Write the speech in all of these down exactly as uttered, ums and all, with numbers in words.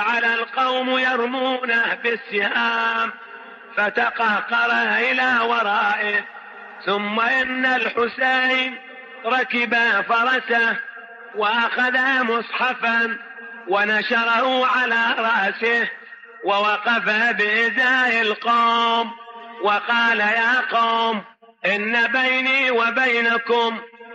على القوم يرمونه بالسهام فتقهقر إلى ورائه. ثم إن الحسين ركب فرسه وأخذ مصحفا ونشره على رأسه ووقف بإزاء القوم وقال: يا قوم، إن بيني وبينكم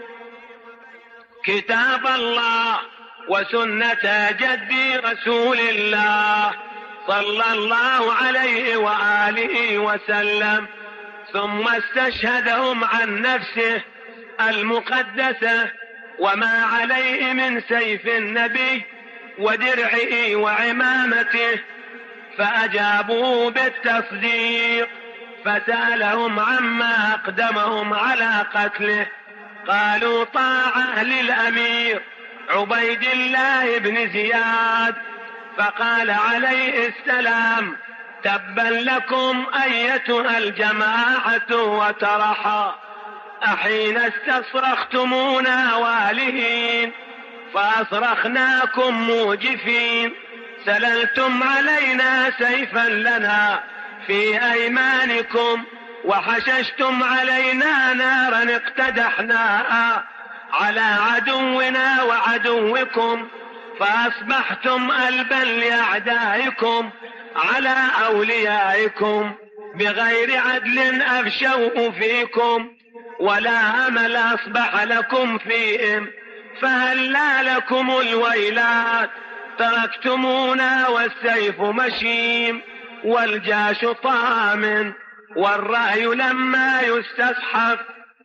كتاب الله وسنة جدي رسول الله صلى الله عليه وآله وسلم. ثم استشهدهم عن نفسه المقدسة وما عليه من سيف النبي ودرعه وعمامته، فأجابوا بالتصديق. فسألهم عما أقدمهم على قتله، قالوا: طاعة للأمير عبيد الله بن زياد. فقال عليه السلام: تبا لكم أيتها الجماعة وترحا، أحين استصرختمونا والهين فأصرخناكم موجفين، سللتم علينا سيفا لنا في أيمانكم وحششتم علينا نارا اقتدحناها على عدونا وعدوكم، فأصبحتم ألبا لأعدائكم على أوليائكم، بغير عدل أفشوا فيكم ولا أمل أصبح لكم فيهم، فهلا لكم الويلات، تركتمونا والسيف مشيم والجاش طامن والرأي لما يستصحف،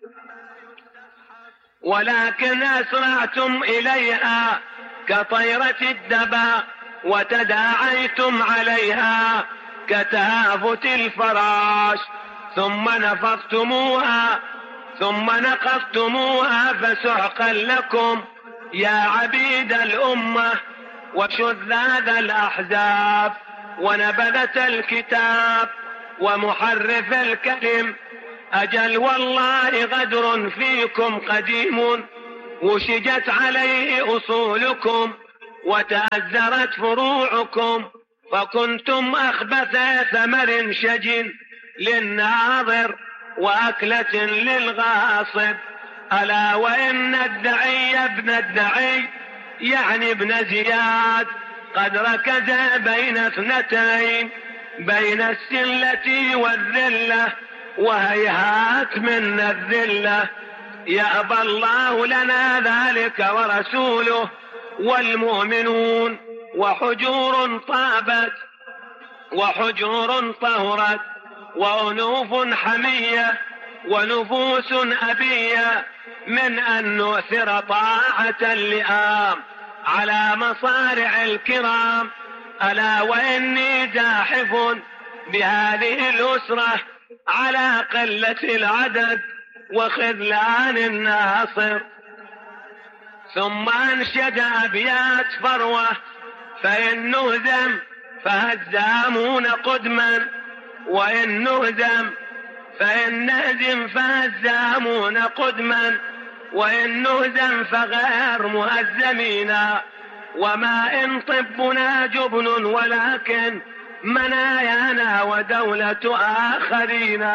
ولكن أسرعتم إليها كطيرة الدبا وتداعيتم عليها كتهافت الفراش، ثم نفضتموها ثم نقضتموها فسحقا لكم يا عبيد الأمة وشذاذ الأحزاب ونبذة الكتاب ومحرف الكلم. أجل والله غدر فيكم قديم وشجت عليه أصولكم وتأذرت فروعكم، فكنتم أخبث ثمر شج للناظر وأكلة للغاصب. ألا وإن الدعي ابن الدعي يعني ابن زياد قد ركز بين اثنتين، بين السلة والذلة، وهيهات من الذلة. يأبى الله لنا ذلك ورسوله والمؤمنون، وحجور طابت وحجور طهرت وأنوف حمية ونفوس أبية من أن نؤثر طاعة اللئام على مصارع الكرام. ألا وإني زاحف بهذه الأسرة على قلة العدد وخذلان الناصر. ثم أنشد أبيات فروة: فإن نهزم فهزامون قدما، وإن نهزم فإن نهزم فهزامون قدما، وإن نهزم فغير مهزمين، وما إن طبنا جبن ولكن منايانا ودولة آخرين.